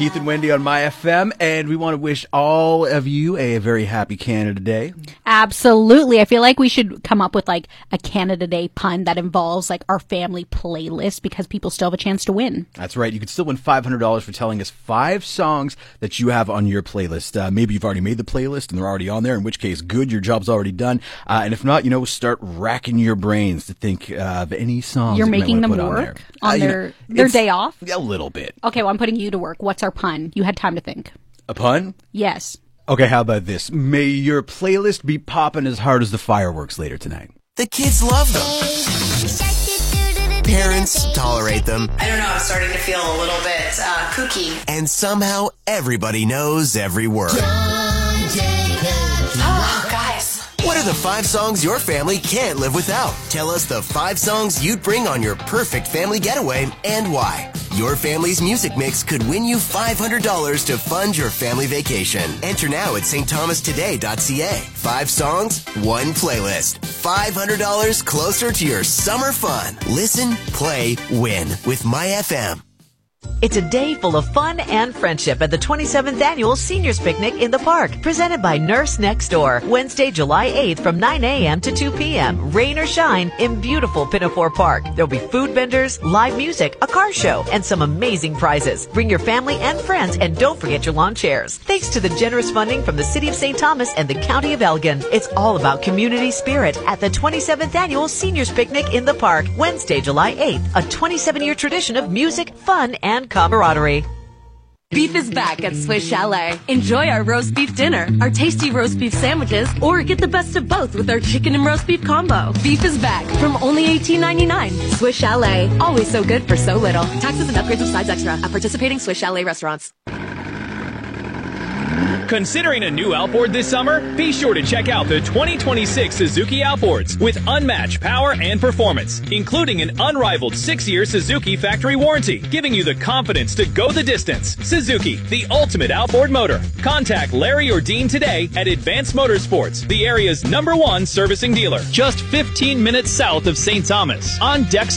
Keith and Wendy on My FM, and we want to wish all of you a very happy Canada Day. Absolutely. I feel like we should come up with like a Canada Day pun that involves like our family playlist because people still have a chance to win. That's right. You could still win $500 for telling us 5 songs that you have on your playlist. Maybe you've already made the playlist and they're already on there, in which case, good, your job's already done. And if not, start racking your brains to think of any songs You're that making them work on their day off? A little bit. Okay, well, I'm putting you to work. What's our pun? You had time to think. A pun? Yes. Okay, how about this? May your playlist be popping as hard as the fireworks later tonight. The kids love them. Parents tolerate them. I don't know, I'm starting to feel a little bit kooky. And somehow everybody knows every word. Oh, guys. What are the 5 songs your family can't live without? Tell us the 5 songs you'd bring on your perfect family getaway and why. Your family's music mix could win you $500 to fund your family vacation. Enter now at stthomastoday.ca. 5 songs, 1 playlist. $500 closer to your summer fun. Listen, play, win with My FM. It's a day full of fun and friendship at the 27th Annual Seniors Picnic in the Park, presented by Nurse Next Door. Wednesday, July 8th from 9 a.m. to 2 p.m., rain or shine, in beautiful Pinafore Park. There'll be food vendors, live music, a car show, and some amazing prizes. Bring your family and friends, and don't forget your lawn chairs. Thanks to the generous funding from the City of St. Thomas and the County of Elgin. It's all about community spirit at the 27th Annual Seniors Picnic in the Park, Wednesday, July 8th, a 27-year tradition of music, fun, and camaraderie. Beef is back at Swiss Chalet. Enjoy our roast beef dinner, our tasty roast beef sandwiches, or get the best of both with our chicken and roast beef combo. Beef is back from only $18.99. Swiss Chalet, always so good for so little. Taxes and upgrades of size extra at participating Swiss Chalet restaurants. Considering a new outboard this summer? Be sure to check out the 2026 Suzuki Outboards with unmatched power and performance, including an unrivaled 6-year Suzuki factory warranty, giving you the confidence to go the distance. Suzuki, the ultimate outboard motor. Contact Larry or Dean today at Advanced Motorsports, the area's #1 servicing dealer, just 15 minutes south of St. Thomas, on Dexter